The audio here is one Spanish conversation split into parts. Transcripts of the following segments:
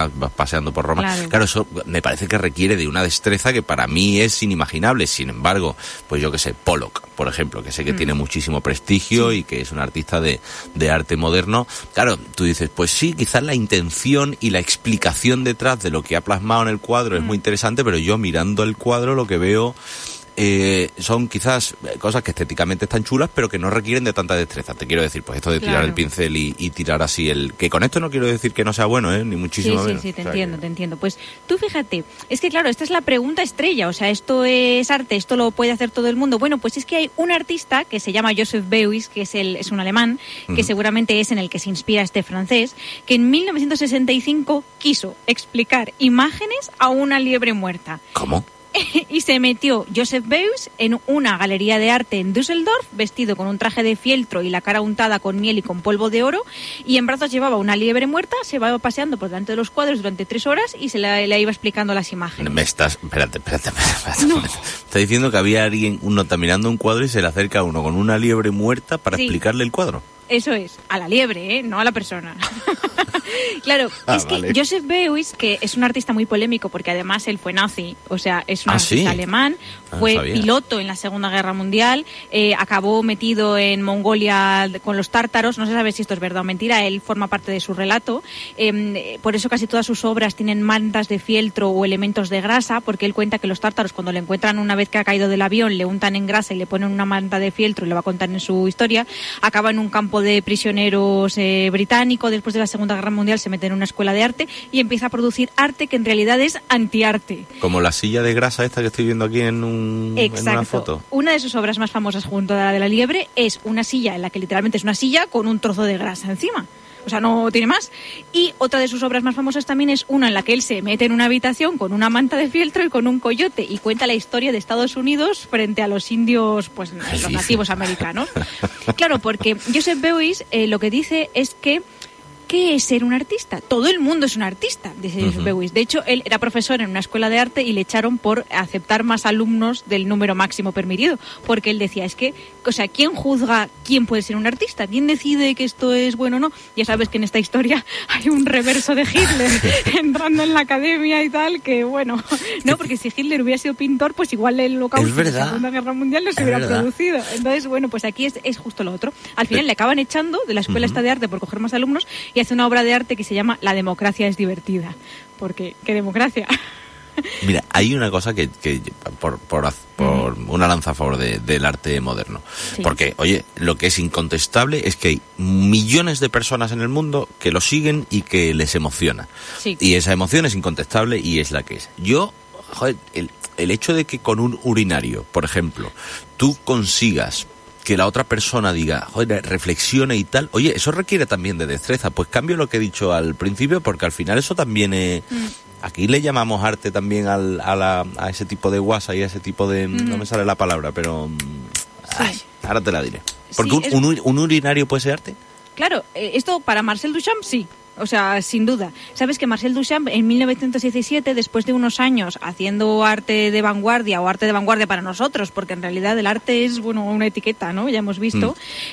vas paseando por Roma. Claro, eso me parece que requiere de una destreza que para mí es inimaginable. Sin embargo, pues yo que sé, Pollock, por ejemplo, que sé que tiene muchísimo prestigio y que es un artista de arte moderno. Claro, tú dices, pues sí, quizás la intención y la explicación detrás de lo que ha plasmado en el cuadro es muy interesante, pero yo mirando el cuadro lo que veo son quizás cosas que estéticamente están chulas, pero que no requieren de tanta destreza. Te quiero decir, pues esto de tirar el pincel y tirar así que con esto no quiero decir que no sea bueno, ni muchísimo menos. Sí, te entiendo. Pues tú fíjate, es que claro, esta es la pregunta estrella, o sea, esto es arte, esto lo puede hacer todo el mundo. Bueno, pues es que hay un artista que se llama Joseph Beuys, que es un alemán, que seguramente es en el que se inspira este francés, que en 1965 quiso explicar imágenes a una liebre muerta. ¿Cómo? Y se metió Joseph Beuys en una galería de arte en Düsseldorf, vestido con un traje de fieltro y la cara untada con miel y con polvo de oro, y en brazos llevaba una liebre muerta, se iba paseando por delante de los cuadros durante 3 horas y le iba explicando las imágenes. Espérate. No. Está diciendo que había uno está mirando un cuadro y se le acerca a uno con una liebre muerta para explicarle el cuadro. Eso es, a la liebre, no a la persona. Claro, que Joseph Beuys, que es un artista muy polémico porque además él fue nazi, o sea, es un artista alemán, fue piloto en la Segunda Guerra Mundial, acabó metido en Mongolia con los tártaros, no se sabe si esto es verdad o mentira, él forma parte de su relato, por eso casi todas sus obras tienen mantas de fieltro o elementos de grasa, porque él cuenta que los tártaros cuando le encuentran una vez que ha caído del avión, le untan en grasa y le ponen una manta de fieltro y lo va a contar en su historia, acaba en un campo de prisioneros británico, después de la Segunda Guerra Mundial se mete en una escuela de arte y empieza a producir arte que en realidad es antiarte. Como la silla de grasa esta que estoy viendo aquí en una foto. Una de sus obras más famosas junto a la de la liebre es una silla en la que literalmente es una silla con un trozo de grasa encima. O sea, no tiene más. Y otra de sus obras más famosas también es una en la que él se mete en una habitación con una manta de fieltro y con un coyote y cuenta la historia de Estados Unidos frente a los indios, pues los nativos americanos. Claro, porque Joseph Beuys lo que dice es que ¿qué es ser un artista? Todo el mundo es un artista, dice Joseph Beuys. De hecho, él era profesor en una escuela de arte y le echaron por aceptar más alumnos del número máximo permitido, porque él decía, es que, o sea, ¿quién juzga quién puede ser un artista? ¿Quién decide que esto es bueno o no? Ya sabes que en esta historia hay un reverso de Hitler entrando en la academia y tal, que bueno, no, porque si Hitler hubiera sido pintor, pues igual el holocausto de la Segunda Guerra Mundial no se hubiera producido. Entonces, bueno, pues aquí es justo lo otro. Al final le acaban echando de la escuela esta de arte por coger más alumnos y hace una obra de arte que se llama La democracia es divertida. Porque, ¿qué democracia? Mira, hay una cosa que por una lanza a favor del arte moderno. Sí. Porque, oye, lo que es incontestable es que hay millones de personas en el mundo que lo siguen y que les emociona. Sí. Y esa emoción es incontestable y es la que es. Yo, joder, el hecho de que con un urinario, por ejemplo, tú consigas que la otra persona diga, joder, reflexione y tal, oye, eso requiere también de destreza. Pues cambio lo que he dicho al principio, porque al final eso también es... Aquí le llamamos arte también a ese tipo de guasa y a ese tipo de... No me sale la palabra, pero... ahora te la diré. Porque sí, un urinario puede ser arte. Claro, esto para Marcel Duchamp sí. O sea, sin duda. Sabes que Marcel Duchamp en 1917, después de unos años haciendo arte de vanguardia o arte de vanguardia para nosotros, porque en realidad el arte es, bueno, una etiqueta, ¿no? Ya hemos visto.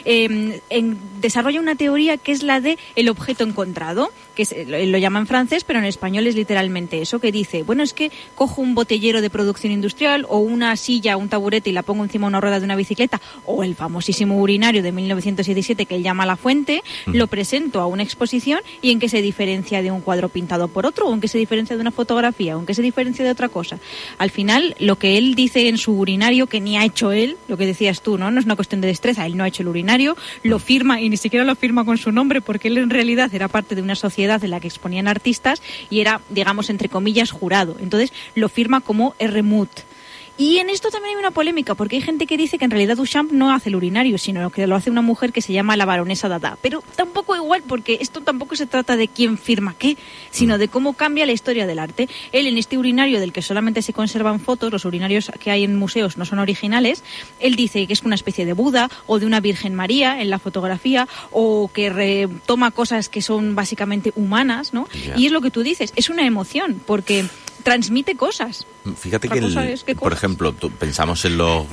Desarrolla una teoría que es la de el objeto encontrado, que lo llama en francés, pero en español es literalmente eso, que dice, bueno, es que cojo un botellero de producción industrial o una silla, un taburete y la pongo encima de una rueda de una bicicleta, o el famosísimo urinario de 1917 que él llama La Fuente, lo presento a una exposición y en qué se diferencia de un cuadro pintado por otro, o en qué se diferencia de una fotografía, o en qué se diferencia de otra cosa. Al final, lo que él dice en su urinario, que ni ha hecho él, lo que decías tú, ¿no? No es una cuestión de destreza, él no ha hecho el urinario, lo firma y ni siquiera lo firma con su nombre, porque él en realidad era parte de una sociedad en la que exponían artistas y era, digamos, entre comillas, jurado. Entonces, lo firma como R. Mut. Y en esto también hay una polémica, porque hay gente que dice que en realidad Duchamp no hace el urinario, sino que lo hace una mujer que se llama la baronesa Dada. Pero tampoco igual, porque esto tampoco se trata de quién firma qué, sino de cómo cambia la historia del arte. Él, en este urinario del que solamente se conservan fotos, los urinarios que hay en museos no son originales, él dice que es una especie de Buda o de una Virgen María en la fotografía, o que retoma cosas que son básicamente humanas, ¿no? Yeah. Y es lo que tú dices, es una emoción, porque transmite cosas. Fíjate que por ejemplo, pensamos en los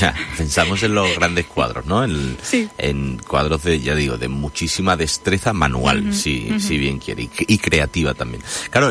grandes cuadros, ¿no? En cuadros de muchísima destreza manual, si bien quiere, y creativa también. Claro,